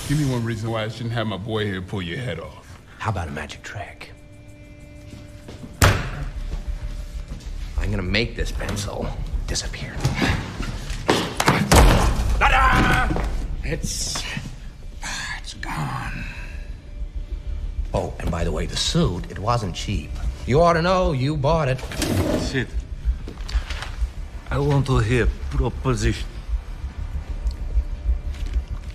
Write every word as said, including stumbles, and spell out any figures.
Give me one reason why I shouldn't have my boy here pull your head off. How about a magic trick? I'm gonna make this pencil disappear. Ta-da! It's... it's gone. Oh, and by the way, the suit, it wasn't cheap. You ought to know, you bought it. Sid, I want to hear proposition.